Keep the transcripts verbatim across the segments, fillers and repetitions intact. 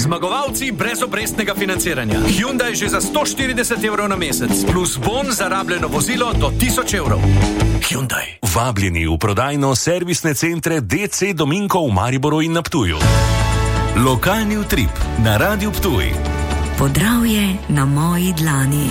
Zmagovalci brez obrestnega financiranja. Hyundai že za sto štirideset evrov na mesec, plus bon za rabljeno vozilo do tisoč evrov. Hyundai. Vabljeni v prodajno servisne centre D C Dominko v Mariboru in na Ptuju. Lokalni utrip na Radiu Ptuj. Podravje na moji dlani.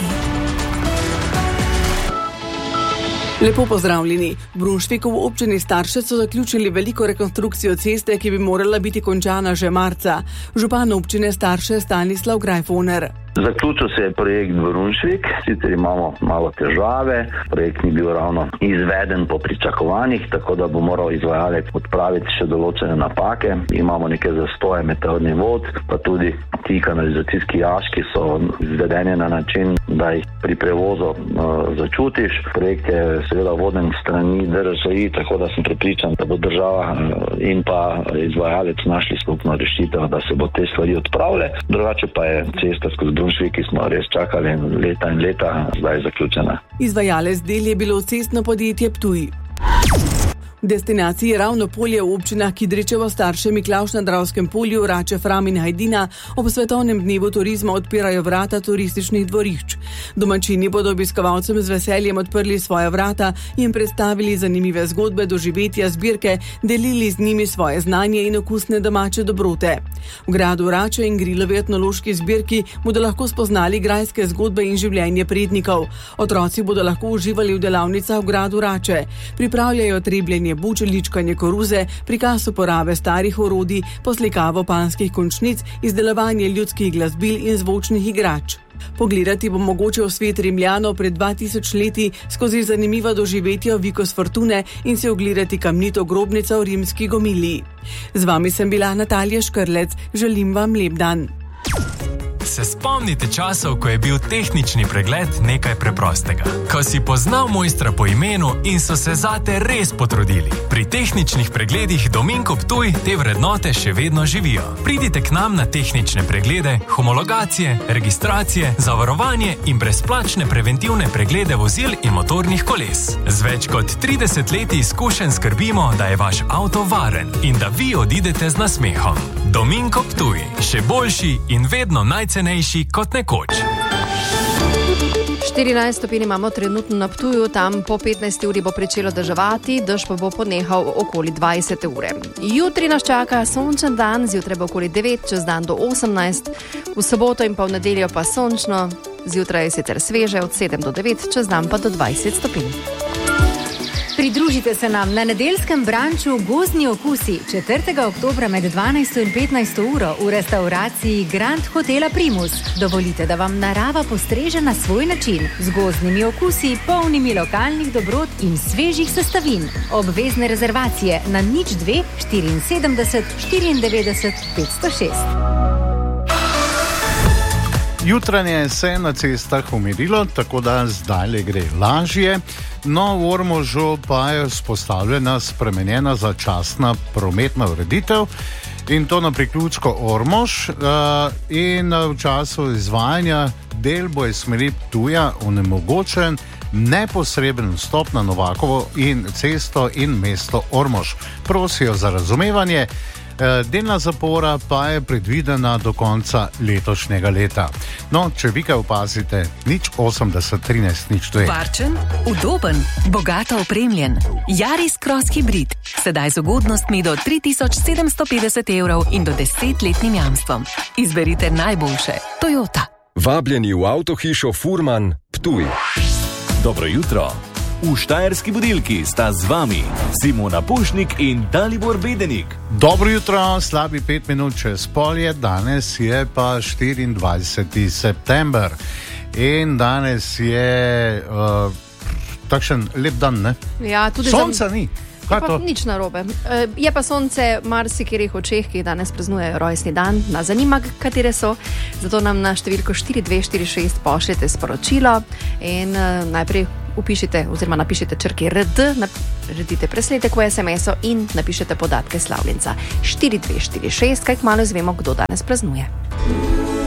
Lepo pozdravljeni. V Brunšviku v občini Staršec so zaključili veliko rekonstrukcijo ceste, ki bi morala biti končana že marca. Župan občine Staršec Stanislav Grajfoner. Zaključil se je projekt Brunšvik, sicer imamo malo težave, projekt ni bil ravno izveden po pričakovanjih, tako da bo moral izvajalec odpraviti še določene napake. Imamo neke zastoje meteornih vod, pa tudi ti kanalizacijski jaški so izvedeni na način, da jih pri prevozu uh, začutiš. Projekt je seveda voden strani D R Ž I, tako da sem prepričan, da bo država uh, in pa izvajalec našli skupno rešitev, da se bo te stvari odpravile. Drugače pa je cesta skozi Brunšvik, ki smo res čakali leta in leta, zdaj je zaključena. Izvajalec del je bilo cestno podjetje Ptuj. V destinaciji Ravno polje v občinah Kidričevo, Starše, Miklavž na Dravskem polju, Rače, Fram in Hajdina ob svetovnem dnevu turizma odpirajo vrata turističnih dvorišč. Domačini bodo obiskovalcem z veseljem odprli svoja vrata in predstavili zanimive zgodbe, doživetja, zbirke, delili z njimi svoje znanje in okusne domače dobrote. V gradu Rače in Grilovi etnološki zbirki bodo lahko spoznali grajske zgodbe in življenje prednikov. Otroci bodo lahko uživali v delavnicah v gradu Rače. Pripravljajo trebljenje buč, ličkanje koruze, prikaz uporabe starih orodij, poslikavo panskih končnic, izdelovanje ljudskih glasbil in zvočnih igrač. Pogledati bo mogoče v svet Rimljanov pred dva tisoč leti skozi zanimiva doživetja Vicus Fortune in si ogledati kamnito grobnico v rimski Gomiliji. Z vami sem bila Natalija Škrlec. Želim vam lep dan. Se spomnite časov, ko je bil tehnični pregled nekaj preprostega? Ko si poznal mojstra po imenu in so se zate res potrudili. Pri tehničnih pregledih Dominko Ptuj te vrednote še vedno živijo. Pridite k nam na tehnične preglede, homologacije, registracije, zavarovanje in brezplačne preventivne preglede vozil in motornih koles. Z več kot trideset leti izkušenj skrbimo, da je vaš avto varen in da vi odidete z nasmehom. Dominko Ptuj, še boljši in vedno najcenejši kot nekoč. štirinajst stopinj imamo trenutno na Ptuju, tam po petnajsti uri bo pričelo deževati, dež pa bo ponehal okoli dvajsete ure. Jutri nas čaka sončen dan, zjutraj bo okoli devet, čez dan do osemnajst, v soboto in pa v nedeljo pa sončno, zjutraj je sicer sveže od sedem do devet, čez dan pa do dvajset stopinj. Pridružite se nam na nedeljskem branču Gozdni okusi četrtega oktobra med dvanajsto in petnajsto uro v restavraciji Grand Hotela Primus. Dovolite, da vam narava postreže na svoj način z gozdnimi okusi, polnimi lokalnih dobrot in svežih sestavin. Obvezne rezervacije na nič dve štiriinsedemdeset štiriindevetdeset petsto šest. Jutranje se je na cestah umirilo, tako da zdaj gre lažje. No, v Ormožu pa je vzpostavljena spremenjena začasna prometna ureditev in to na priključku Ormož in v času izvajanja del bo iz smeri Ptuja onemogočen neposreden vstop na Novakovo in cesto in mesto Ormož. Prosijo za razumevanje. Delna zapora pa je predvidena do konca letošnjega leta. No, če vi kaj opazite, nič osemdeset trinajst nič dve. Varčen, udoben, bogato opremljen. Yaris Cross Hybrid. Sedaj z ugodnostmi do tri tisoč sedemsto petdeset evrov in do desetletnim jamstvom. Izberite najboljše. Toyota. Vabljeni v avtohišo Furman, Ptuj. Dobro jutro. V Štajerski budilki sta z vami Simona Pušnik in Dalibor Bedenik. Dobro jutro, slabi pet minut čez polje, danes je pa štiriindvajseti september in danes je uh, takšen lep dan, ne? Ja, tudi sonca za... ni. Kaj pa nič narobe. Je pa sonce marsikerih očeh, ki danes praznujejo rojstni dan. Nas zanima, katere so. Zato nam na številko štiri dve štiri šest pošljete sporočilo in uh, najprej upišite oziroma napišite črki R D, naredite presledek v es em esu in napišete podatke slavljenca. štiri dve štiri šest, kaj kmalu izvemo, kdo danes praznuje.